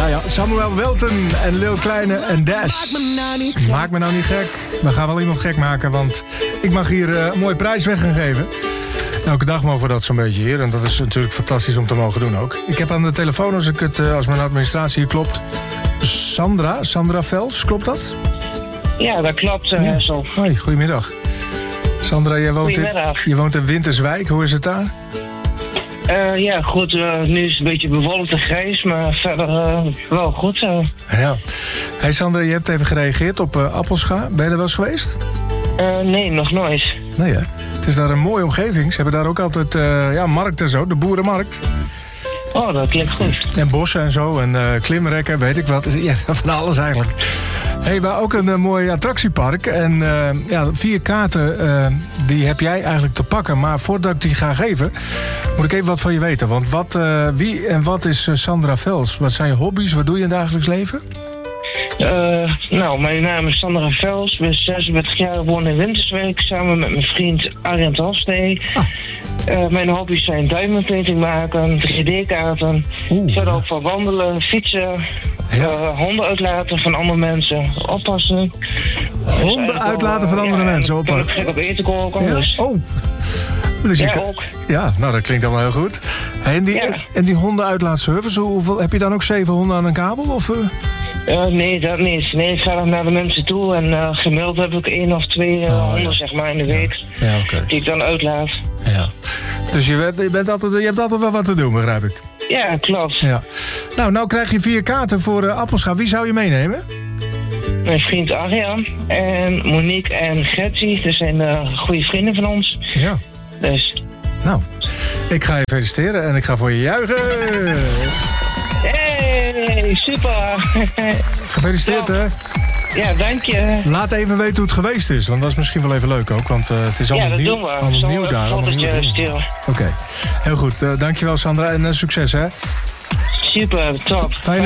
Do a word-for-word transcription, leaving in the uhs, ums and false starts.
Ja, ja. Samuel Welten en Lil Kleine en Dash. Maak me nou niet gek. Maak me nou niet gek. We gaan wel iemand gek maken, want ik mag hier uh, een mooie prijs weg gaan geven. Elke dag mogen we dat zo'n beetje hier. En dat is natuurlijk fantastisch om te mogen doen ook. Ik heb aan de telefoon, als, ik het, uh, als mijn administratie hier klopt... Sandra, Sandra Vels, klopt dat? Ja, dat klopt, uh, ja. zo. Hoi, goedemiddag. Sandra, jij woont, in, je woont in Winterswijk. Hoe is het daar? Uh, ja, goed. Uh, nu is het een beetje bewolkt en grijs, maar verder uh, wel goed. Uh. Ja. Hey Sandra, je hebt even gereageerd op uh, Appelscha. Ben je er wel eens geweest? Uh, nee, nog nooit. Nee, hè? Het is daar een mooie omgeving. Ze hebben daar ook altijd uh, ja, markt en zo, de boerenmarkt. Oh, dat klinkt goed. En bossen en zo, en uh, klimrekken, weet ik wat. Ja, van alles eigenlijk. Hey, maar ook een uh, mooi attractiepark. En uh, ja, vier kaarten, uh, die heb jij eigenlijk te pakken. Maar voordat ik die ga geven, moet ik even wat van je weten. Want wat, uh, wie en wat is uh, Sandra Vels? Wat zijn je hobby's? Wat doe je in het dagelijks leven? Uh, nou, mijn naam is Sandra Vels. Ik ben zesenveertig jaar, woon in Winterswijk. Samen met mijn vriend Arjen Hofstee. Ah. Uh, mijn hobby's zijn diamond painting maken, drie D-kaarten. Oeh, verder ook van wandelen, fietsen. Ja. Uh, honden uitlaten van andere mensen, oppassen. Honden dus uitlaten van andere ja, mensen, oppassen. Ik gek op eten koken. Ja. Dus. Oh. Dus ja, kan... ook. Ja, nou dat klinkt allemaal heel goed. Hey, en, die, ja. en die honden uitlaatservice, hoeveel, heb je dan ook zeven honden aan een kabel? Of, uh... Uh, nee, dat niet. Nee, ik ga dan naar de mensen toe en uh, gemiddeld heb ik één of twee uh, oh, honden ja. zeg maar in de week. Ja. Ja, okay. Die ik dan uitlaat. Ja. Dus je, bent, je, bent altijd, je hebt altijd wel wat te doen, begrijp ik. Ja, klopt. Ja. Nou, nou krijg je vier kaarten voor uh, Appelscha. Wie zou je meenemen? Mijn vriend Arjan en Monique en Gertie. Dat zijn uh, goede vrienden van ons. Ja. Dus. Nou, ik ga je feliciteren en ik ga voor je juichen. Hey, super. Gefeliciteerd, ja. hè? Ja, dank je. Laat even weten hoe het geweest is, want dat is misschien wel even leuk ook. Want uh, het is allemaal ja, dat nieuw, doen we. allemaal nieuw daar. Allemaal nieuw. Oké, okay. Heel goed. Uh, dankjewel Sandra en uh, succes, hè? Super, top. Fijne